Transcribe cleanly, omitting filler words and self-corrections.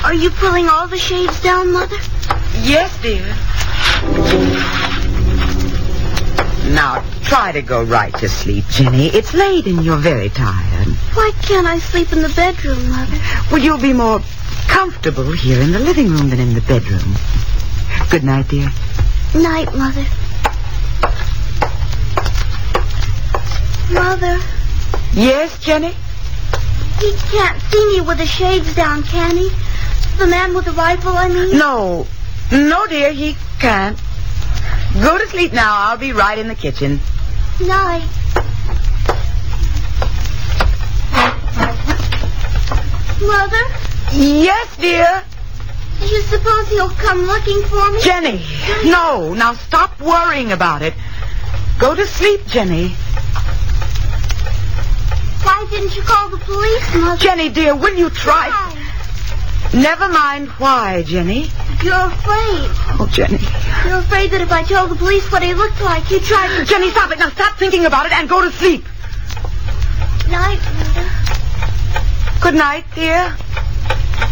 Are you pulling all the shades down, Mother? Yes, dear. Now, try to go right to sleep, Jenny. It's late and you're very tired. Why can't I sleep in the bedroom, Mother? Well, you'll be more comfortable here in the living room than in the bedroom. Good night, dear. Night, Mother. Mother. Yes, Jenny? He can't see me with the shades down, can he? The man with the rifle, I mean? No. No, dear, he can't. Go to sleep now. I'll be right in the kitchen. Night. Mother? Yes, dear? Do you suppose he'll come looking for me? Jenny, no. Now stop worrying about it. Go to sleep, Jenny. Why didn't you call the police, Mother? Jenny, dear, will you try? Why? Never mind why, Jenny. You're afraid. Oh, Jenny. You're afraid that if I told the police what he looked like, he'd try to... Jenny, stop it. Now stop thinking about it and go to sleep. Night, Mother. Good night, dear.